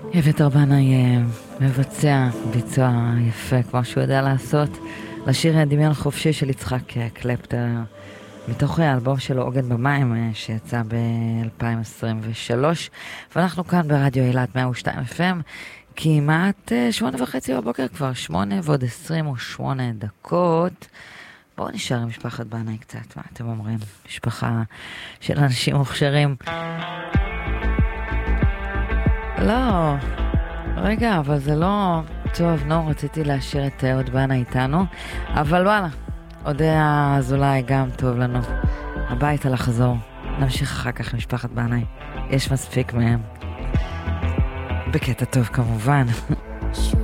אביתר בנאי מבצע ביצוע יפה כמו שהוא יודע לעשות לשיר דמיון חופשי של יצחק קלפטר מתוך האלבום שלו עוגן במים שיצא ב-2023, ואנחנו כאן ברדיו אילת 102 FM כמעט 8:30 בבוקר, כבר 8:28. בואו נשאר עם משפחת בנאי קצת, מה אתם אומרים? משפחה של אנשים מוכשרים. לא, רגע, אבל זה לא טוב, נו, רציתי להשאיר את אהוד בנאי איתנו, אבל וואלה, אודיה אזולאי גם טוב לנו. הביתה לחזור, נמשיך אחר כך משפחת בנאי, יש מספיק מהם. בקטע טוב כמובן.